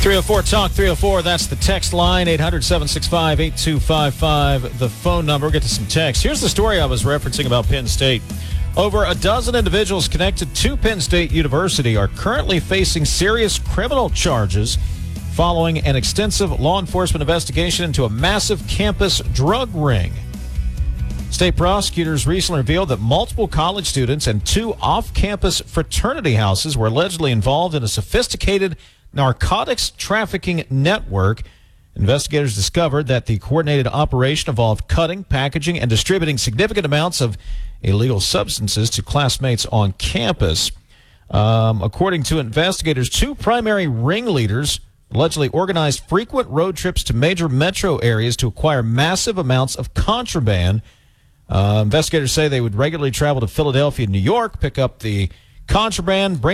304 Talk 304. That's the text line. 800-765-8255. The phone number. We'll get to some text. Here's the story I was referencing about Penn State. Over a dozen individuals connected to Penn State University are currently facing serious criminal charges following an extensive law enforcement investigation into a massive campus drug ring. State prosecutors recently revealed that multiple college students and two off-campus fraternity houses were allegedly involved in a sophisticated narcotics trafficking network. Investigators discovered that the coordinated operation involved cutting, packaging, and distributing significant amounts of illegal substances to classmates on campus. According to investigators, two primary ringleaders allegedly organized frequent road trips to major metro areas to acquire massive amounts of contraband. Investigators say they would regularly travel to Philadelphia and New York, pick up the contraband, bring